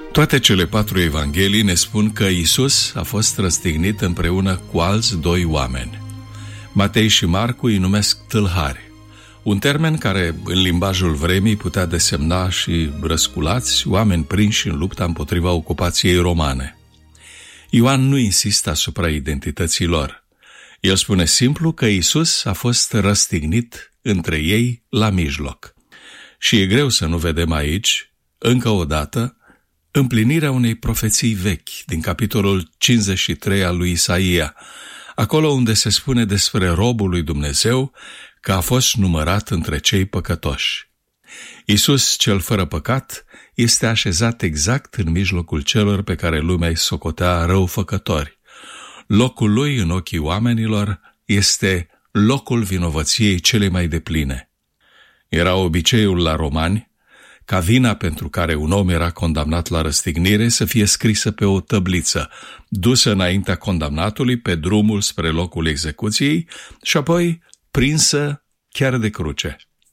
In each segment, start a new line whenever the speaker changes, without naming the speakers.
Toate cele 4 evanghelii ne spun că Iisus a fost răstignit împreună cu alți 2 oameni. Matei și Marcu îi numesc tâlhari, un termen care în limbajul vremii putea desemna și răsculați, oameni prinși în lupta împotriva ocupației romane. Ioan nu insistă asupra identității lor. El spune simplu că Iisus a fost răstignit între ei la mijloc. Și e greu să nu vedem aici, încă o dată, împlinirea unei profeții vechi din capitolul 53 al lui Isaia, acolo unde se spune despre robul lui Dumnezeu că a fost numărat între cei păcătoși. Iisus, cel fără păcat, este așezat exact în mijlocul celor pe care lumea îi socotea răufăcători. Locul lui în ochii oamenilor este locul vinovăției cele mai depline. Era obiceiul la romani ca vina pentru care un om era condamnat la răstignire să fie scrisă pe o tăbliță, dusă înaintea condamnatului pe drumul spre locul execuției și apoi prinsă chiar de cruce.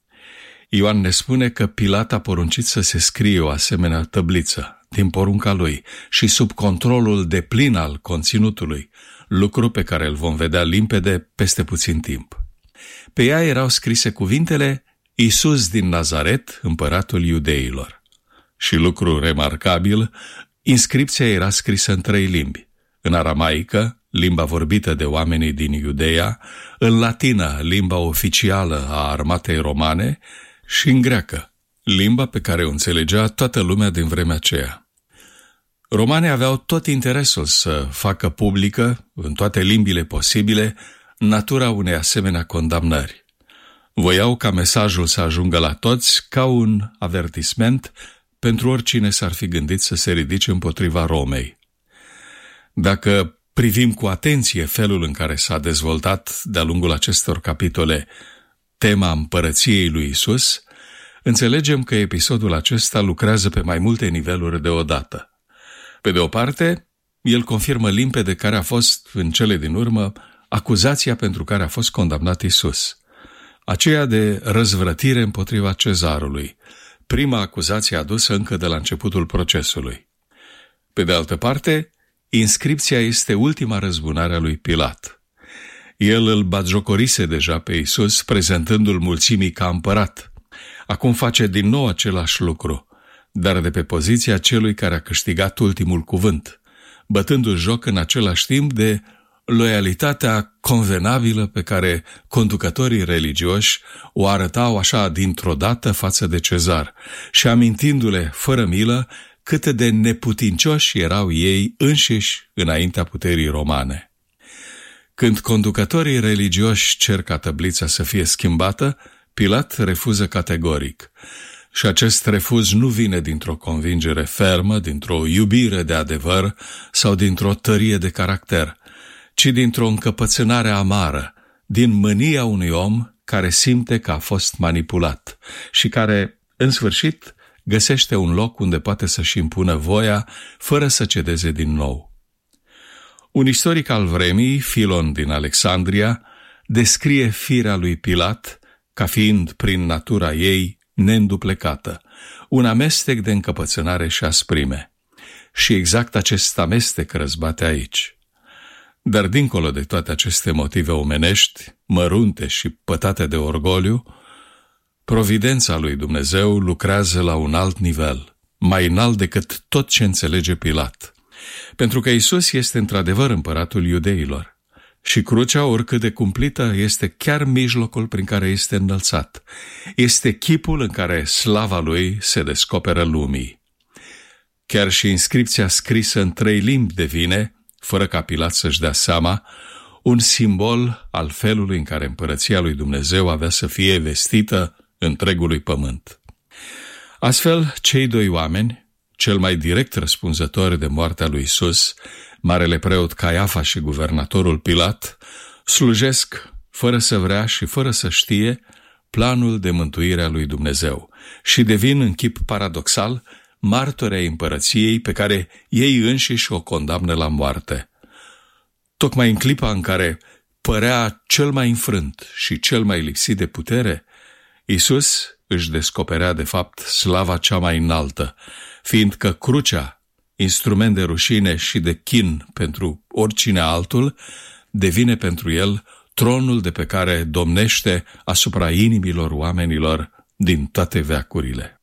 Ioan ne spune că Pilat a poruncit să se scrie o asemenea tăbliță din porunca lui și sub controlul deplin al conținutului, lucru pe care îl vom vedea limpede peste puțin timp. Pe ea erau scrise cuvintele Iisus din Nazaret, împăratul iudeilor. Și lucru remarcabil, inscripția era scrisă în 3 limbi, în aramaică, limba vorbită de oamenii din Iudeea, în latină, limba oficială a armatei romane, și în greacă, limba pe care o înțelegea toată lumea din vremea aceea. Romanii aveau tot interesul să facă publică, în toate limbile posibile, natura unei asemenea condamnări. Voiau ca mesajul să ajungă la toți ca un avertisment pentru oricine s-ar fi gândit să se ridice împotriva Romei. Dacă privim cu atenție felul în care s-a dezvoltat de-a lungul acestor capitole tema împărăției lui Iisus, înțelegem că episodul acesta lucrează pe mai multe niveluri deodată. Pe de o parte, el confirmă limpede care a fost, în cele din urmă, acuzația pentru care a fost condamnat Iisus, aceea de răzvrătire împotriva cezarului, prima acuzație adusă încă de la începutul procesului. Pe de altă parte, inscripția este ultima răzbunare a lui Pilat. El îl batjocorise deja pe Iisus, prezentându-l mulțimii ca împărat. Acum face din nou același lucru, dar de pe poziția celui care a câștigat ultimul cuvânt, bătându-și joc în același timp de loialitatea convenabilă pe care conducătorii religioși o arătau așa dintr-o dată față de cezar și amintindu-le fără milă cât de neputincioși erau ei înșiși înaintea puterii romane. Când conducătorii religioși cer ca tăblița să fie schimbată, Pilat refuză categoric. Și acest refuz nu vine dintr-o convingere fermă, dintr-o iubire de adevăr sau dintr-o tărie de caracter, ci dintr-o încăpățânare amară, din mânia unui om care simte că a fost manipulat și care, în sfârșit, găsește un loc unde poate să-și impună voia fără să cedeze din nou. Un istoric al vremii, Filon din Alexandria, descrie firea lui Pilat ca fiind, prin natura ei, neînduplecată, un amestec de încăpățânare și asprime. Și exact acest amestec răzbate aici. Dar dincolo de toate aceste motive omenești, mărunte și pătate de orgoliu, providența lui Dumnezeu lucrează la un alt nivel, mai înalt decât tot ce înțelege Pilat. Pentru că Iisus este într-adevăr împăratul iudeilor și crucea, oricât de cumplită, este chiar mijlocul prin care este înălțat. Este chipul în care slava lui se descoperă lumii. Chiar și inscripția scrisă în 3 limbi devine, fără ca Pilat să-și dea seama, un simbol al felului în care împărăția lui Dumnezeu avea să fie vestită întregului pământ. Astfel, cei 2 oameni, cel mai direct răspunzător de moartea lui Iisus, marele preot Caiafa și guvernatorul Pilat, slujesc, fără să vrea și fără să știe, planul de mântuire a lui Dumnezeu și devin în chip paradoxal martori ai împărăției pe care ei înșiși o condamnă la moarte. Tocmai în clipa în care părea cel mai înfrânt și cel mai lipsit de putere, Iisus își descoperea de fapt slava cea mai înaltă, fiindcă crucea instrument de rușine și de chin pentru oricine altul, devine pentru el tronul de pe care domnește asupra inimilor oamenilor din toate veacurile.